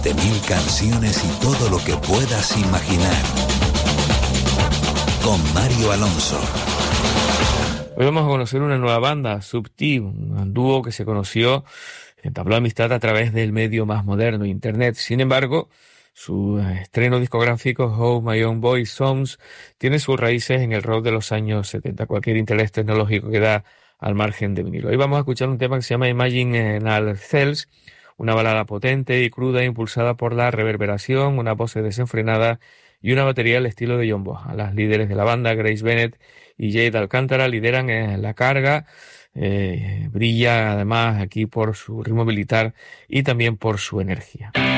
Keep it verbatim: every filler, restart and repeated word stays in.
De mil canciones y todo lo que puedas imaginar. Con Mario Alonso. Hoy vamos a conocer una nueva banda, Sub-T, un dúo que se conoció, entabló amistad a través del medio más moderno, Internet. Sin embargo, su estreno discográfico, How My Own Boy Songs, tiene sus raíces en el rock de los años setenta, cualquier interés tecnológico que da al margen de vinilo. Hoy vamos a escuchar un tema que se llama Imaginal Cells, una balada potente y cruda impulsada por la reverberación, una voz desenfrenada y una batería al estilo de John Bonham. Las líderes de la banda, Grace Bennett y Jade Alcántara, lideran en la carga. Eh, brilla además aquí por su ritmo militar y también por su energía.